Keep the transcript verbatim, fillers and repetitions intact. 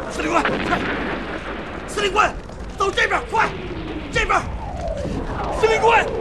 司令官，快！司令官，走这边，快！这边，司令官。